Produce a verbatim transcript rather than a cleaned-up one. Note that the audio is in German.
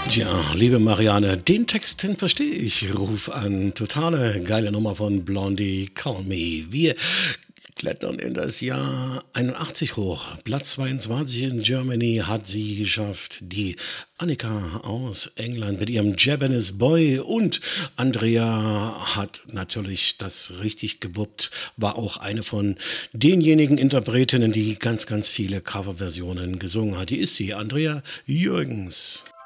Tja, liebe Marianne, den Text, den verstehe ich. Ruf an. Totale geile Nummer von Blondie, Call Me. Wir klettern in das Jahr einundachtzig hoch. Platz zweiundzwanzig in Germany hat sie geschafft. Die Annika aus England mit ihrem Japanese Boy und Andrea hat natürlich das richtig gewuppt, war auch eine von denjenigen Interpretinnen, die ganz, ganz viele Coverversionen gesungen hat. Die ist sie, Andrea Jürgens.